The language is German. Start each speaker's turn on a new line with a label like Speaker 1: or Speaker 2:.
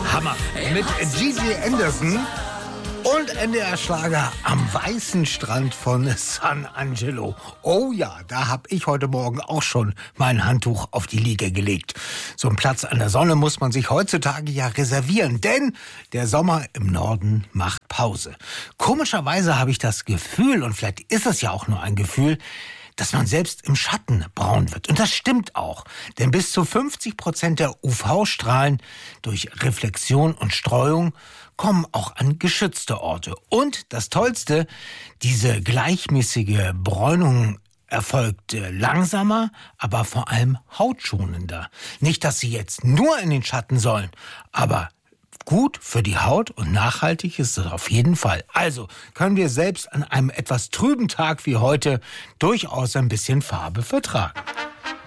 Speaker 1: Hammer. Mit Gigi Anderson und NDR-Schlager am weißen Strand von San Angelo. Oh ja, da habe ich heute Morgen auch schon mein Handtuch auf die Liege gelegt. So einen Platz an der Sonne muss man sich heutzutage ja reservieren, denn der Sommer im Norden macht Pause. Komischerweise habe ich das Gefühl, und vielleicht ist es ja auch nur ein Gefühl, dass man selbst im Schatten braun wird. Und das stimmt auch. Denn bis zu 50% der UV-Strahlen durch Reflexion und Streuung kommen auch an geschützte Orte. Und das Tollste, diese gleichmäßige Bräunung erfolgt langsamer, aber vor allem hautschonender. Nicht, dass sie jetzt nur in den Schatten sollen, aber gut für die Haut und nachhaltig ist es auf jeden Fall. Also können wir selbst an einem etwas trüben Tag wie heute durchaus ein bisschen Farbe vertragen.